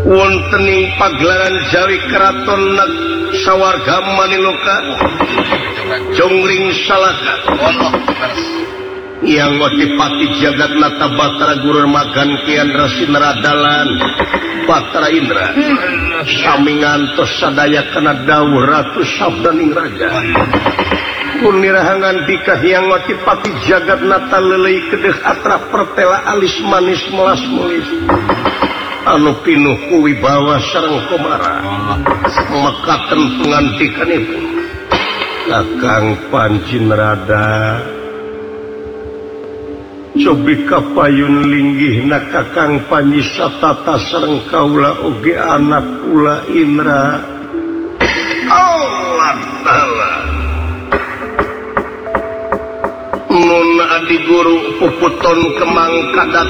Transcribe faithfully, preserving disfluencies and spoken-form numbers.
wontening pagelaran Jawi Keraton sawarga Maniloka Jongling Salaka yang Watipati Jagat Nata Batara Guru Magan Kian Rasinaradalan Batara Indra samingantos sadaya kana dawuh Ratu Sabdaning Raja kunirahangan dikah yang Watipati Jagat Nata lelei kedeh atra pertela alis manis melas mulis anu pinuh kuwibawa sareng komara mekaten pengantikanipun Kakang Pancinrada cobi kapayun linggih na Kakang Panjisatata sareng kaula oge anak kula Indra Allah Ta'ala nun adi guru puputon kemang kadat